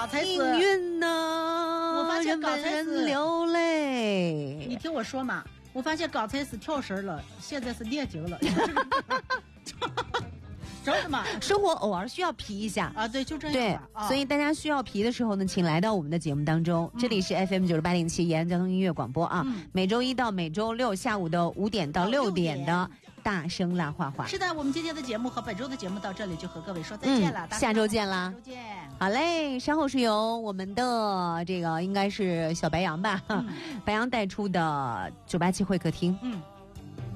刚才是命运呐， 我发现刚才是流泪。 你听我说嘛，我发现刚才是跳绳了，现在是念经了。真的吗？ 生活偶尔需要皮一下啊，对，就这样。 对， 啊、 所以大家需要皮的时候呢，请来到我们的节目当中。这里是 FM 98.7延安交通音乐广播啊，每周一到每周六下午的5点到6点的大声辣话话。 是的，我们今天的节目和本周的节目到这里就和各位说再见了， 下周见啦！ 下周见。 好嘞，稍后是由我们的这个应该是小白羊吧，白羊带出的987会客厅。